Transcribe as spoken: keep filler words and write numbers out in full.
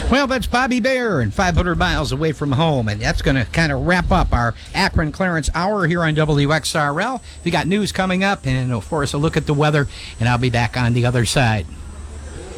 Well, that's Bobby Bear and five hundred miles away from home, and that's going to kind of wrap up our Akron Clearance Hour here on W X R L. We got news coming up, and of course a look at the weather, and I'll be back on the other side.